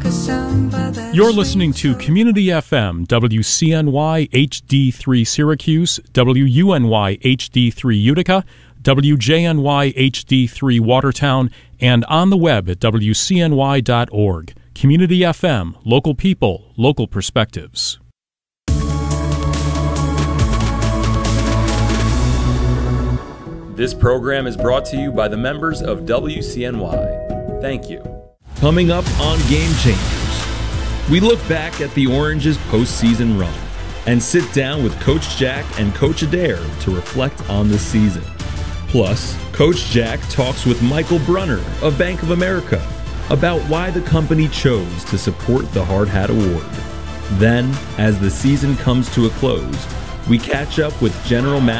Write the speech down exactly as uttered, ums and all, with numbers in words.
You're listening to Community F M, W C N Y H D three Syracuse, W U N Y H D three Utica, W J N Y H D three Watertown, and on the web at W C N Y dot org. Community F M, local people, local perspectives. This program is brought to you by the members of W C N Y. Thank you. Coming up on Game Changers, we look back at the Orange's postseason run and sit down with Coach Jack and Coach Adair to reflect on the season. Plus, Coach Jack talks with Michael Brunner of Bank of America about why the company chose to support the Hard Hat Award. Then, as the season comes to a close, we catch up with General Manager